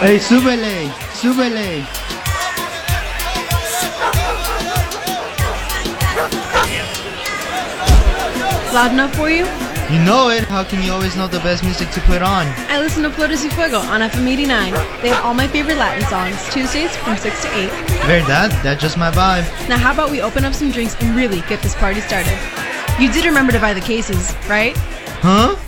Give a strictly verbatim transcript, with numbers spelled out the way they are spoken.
Hey, súbele, súbele. Loud enough for you? You know it. How can you always know the best music to put on? I listen to Flores y Fuego on F M eighty-nine. They have all my favorite Latin songs, Tuesdays from six to eight. Verdad, that's just my vibe. Now how about we open up some drinks and really get this party started? You did remember to buy the cases, right? Huh?